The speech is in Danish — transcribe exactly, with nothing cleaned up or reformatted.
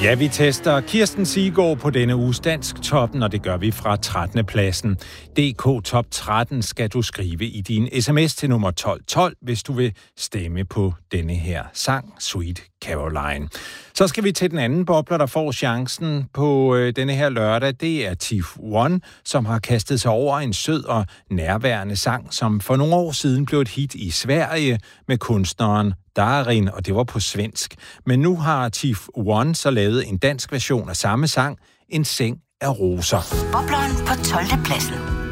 Ja, vi tester Kirsten Siggaard på denne uges Dansktoppen, og det gør vi fra trettende pladsen. D K Top tretten skal du skrive i din sms til nummer tolv tolv, hvis du vil stemme på denne her sang, Sweet Caroline. Så skal vi til den anden bobler, der får chancen på øh, denne her lørdag. Det er Tiff One, som har kastet sig over en sød og nærværende sang, som for nogle år siden blev et hit i Sverige med kunstneren Darin, og det var på svensk. Men nu har Tiff One så lavet en dansk version af samme sang, En seng af roser. Bobleren på tolvte pladsen.